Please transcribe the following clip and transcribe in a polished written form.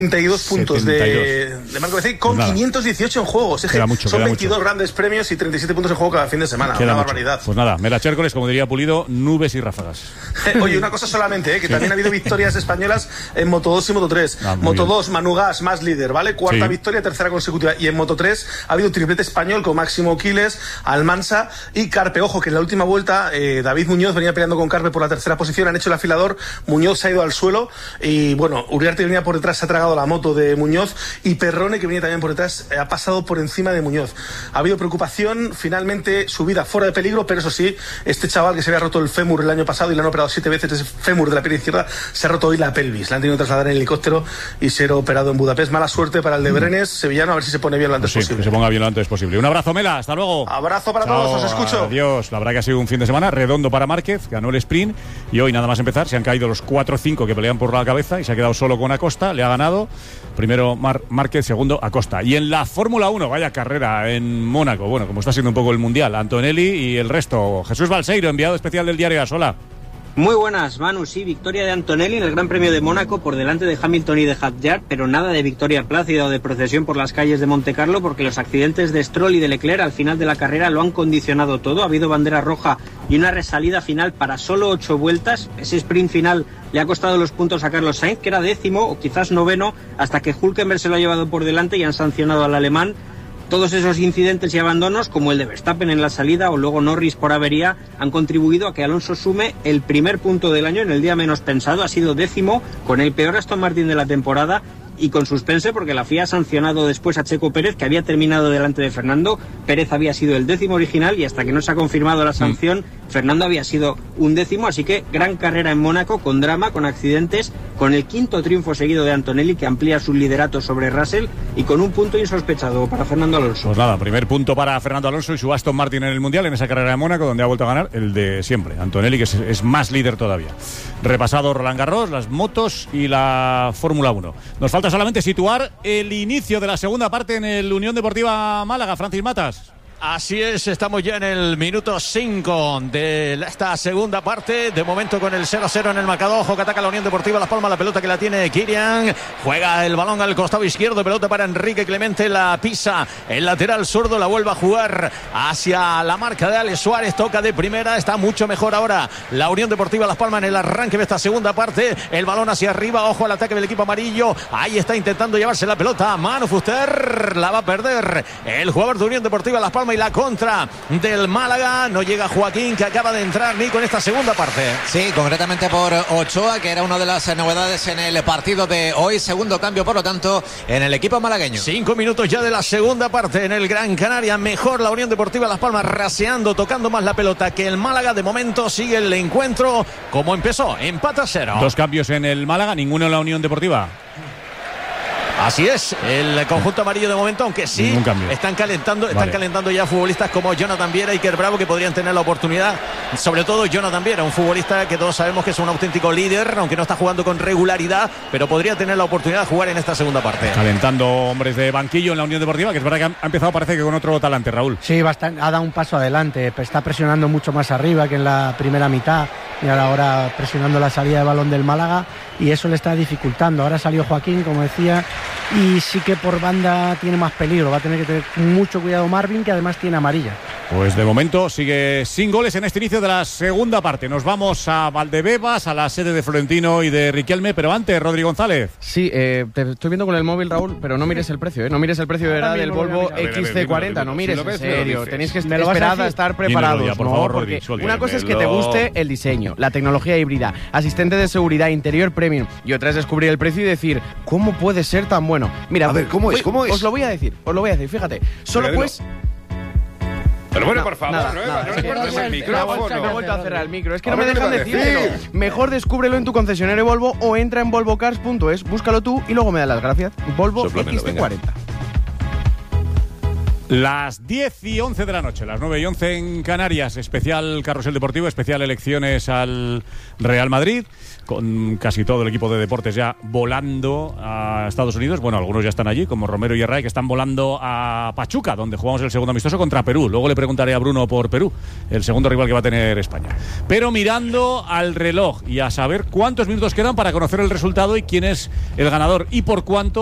32 puntos de Marco Becerril con 518 en juego. Es que son 22 grandes premios y 37 puntos en juego cada fin de semana. Una barbaridad. Pues nada, Melachércoles, como diría Pulido, nubes y ráfagas. Oye, una cosa solamente, que también ha habido victorias españolas en Moto 2 y Moto 3. Moto 2, Manu Gas, más líder, ¿vale? Cuarta victoria, tercera consecutiva. Y en Moto 3 ha habido triplete español con Máximo Quiles, Almansa y Carpe. Ojo, que en la última vuelta David Muñoz venía peleando con Carpe por la tercera posición, han hecho el afilador, Muñoz se ha ido al suelo y bueno, Uriarte venía por detrás, se ha tragado la moto de Muñoz y Perrone, que venía también por detrás, ha pasado por encima de Muñoz. Ha habido preocupación, finalmente su vida fuera de peligro, pero eso sí, este chaval que se había roto el fémur el año pasado y le han operado 7 veces ese fémur de la pierna izquierda, se ha roto hoy la pelvis, le han tenido que trasladar en helicóptero y ser operado en Budapest. Mala suerte para el de Brenes, sevillano, a ver si se pone bien lo antes posible. Que se ponga bien lo antes posible. Un abrazo, Mela, hasta luego. Abrazo para todos, os escucho. Adiós. La verdad que ha sido un fin de semana redondo para Márquez, ganó el sprint y hoy nada más empezar se han caído los 4 o 5 que pelean por la cabeza y se ha quedado solo con Acosta, le ha ganado. Primero Márquez, segundo Acosta. Y en la Fórmula 1, vaya carrera en Mónaco. Bueno, como está siendo un poco el Mundial, Antonelli y el resto. Jesús Balseiro, enviado especial del diario AS. Hola. Muy buenas, Manu. Sí, victoria de Antonelli en el Gran Premio de Mónaco por delante de Hamilton y de Hadjar, pero nada de victoria plácida o de procesión por las calles de Montecarlo, porque los accidentes de Stroll y de Leclerc al final de la carrera lo han condicionado todo. Ha habido bandera roja y una resalida final para solo 8 vueltas. Ese sprint final le ha costado los puntos a Carlos Sainz, que era 10º o quizás 9º, hasta que Hülkenberg se lo ha llevado por delante y han sancionado al alemán. Todos esos incidentes y abandonos, como el de Verstappen en la salida o luego Norris por avería, han contribuido a que Alonso sume el primer punto del año en el día menos pensado. Ha sido 10º, con el peor Aston Martin de la temporada y con suspense porque la FIA ha sancionado después a Checo Pérez, que había terminado delante de Fernando. Pérez había sido el 10º original y hasta que no se ha confirmado la sanción, Fernando había sido un 10º, así que gran carrera en Mónaco, con drama, con accidentes, con el 5º triunfo seguido de Antonelli, que amplía su liderato sobre Russell, y con un punto insospechado para Fernando Alonso. Pues nada, primer punto para Fernando Alonso y su Aston Martin en el Mundial, en esa carrera de Mónaco, donde ha vuelto a ganar el de siempre, Antonelli, que es más líder todavía. Repasado Roland Garros, las motos y la Fórmula 1. Nos falta solamente situar el inicio de la segunda parte en el Unión Deportiva Málaga. Francis Matas. Así es, estamos ya en el minuto 5 de esta segunda parte. De momento con el 0-0 en el marcador. Ojo que ataca la Unión Deportiva Las Palmas. La pelota que la tiene Kirian. Juega el balón al costado izquierdo. Pelota para Enrique Clemente. La pisa el lateral zurdo. La vuelve a jugar hacia la marca de Alex Suárez. Toca de primera. Está mucho mejor ahora la Unión Deportiva Las Palmas en el arranque de esta segunda parte. El balón hacia arriba. Ojo al ataque del equipo amarillo. Ahí está intentando llevarse la pelota. Manu Fuster. La va a perder el jugador de Unión Deportiva Las Palmas. Y la contra del Málaga, no llega Joaquín, que acaba de entrar Nico en esta segunda parte. Sí, concretamente por Ochoa, que era una de las novedades en el partido de hoy. Segundo cambio, por lo tanto, en el equipo malagueño. 5 minutos ya de la segunda parte en el Gran Canaria. Mejor la Unión Deportiva Las Palmas, raseando, tocando más la pelota que el Málaga. De momento sigue el encuentro como empezó, empate a 0. 2 cambios en el Málaga, ninguno en la Unión Deportiva. Así es, el conjunto amarillo de momento, aunque sí están calentando ya futbolistas como Jonathan Viera y Iker Bravo, que podrían tener la oportunidad. Sobre todo Jonathan Viera, un futbolista que todos sabemos que es un auténtico líder, aunque no está jugando con regularidad, pero podría tener la oportunidad de jugar en esta segunda parte. Calentando hombres de banquillo en la Unión Deportiva, que es verdad que ha empezado, parece que con otro talante, Raúl. Sí, ha dado un paso adelante, está presionando mucho más arriba que en la primera mitad, y ahora presionando la salida de balón del Málaga, y eso le está dificultando. Ahora salió Joaquín, como decía, y sí que por banda tiene más peligro. Va a tener que tener mucho cuidado Marvin, que además tiene amarilla. Pues de momento sigue sin goles en este inicio de la segunda parte. Nos vamos a Valdebebas, a la sede de Florentino y de Riquelme, pero antes, Rodrigo González. Sí, te estoy viendo con el móvil, Raúl, pero no mires el precio, No mires el precio de verdad del Volvo XC40, no mires, en serio. Tenéis que esperar a estar preparados, ya, por favor, porque una cosa es que te guste el diseño, la tecnología híbrida, asistente de seguridad, interior premium, y otra es descubrir el precio y decir, ¿cómo puede ser tan bueno? Mira, a ver, ¿cómo es? Os lo voy a decir, fíjate. Solo pues... Pero bueno, por favor, no le cortes el micrófono. Me he vuelto a cerrar el micro. Es que no me dejan decirlo. Mejor descúbrelo en tu concesionario Volvo o entra en volvocars.es, búscalo tú y luego me das las gracias. Volvo XC40. Las 10 y 11 de la noche, las 9 y 11 en Canarias, especial carrusel deportivo, especial elecciones al Real Madrid, con casi todo el equipo de deportes ya volando a Estados Unidos. Bueno, algunos ya están allí, como Romero y Herray, que están volando a Pachuca, donde jugamos el segundo amistoso contra Perú. Luego le preguntaré a Bruno por Perú, el segundo rival que va a tener España. Pero mirando al reloj y a saber cuántos minutos quedan para conocer el resultado y quién es el ganador y por cuánto.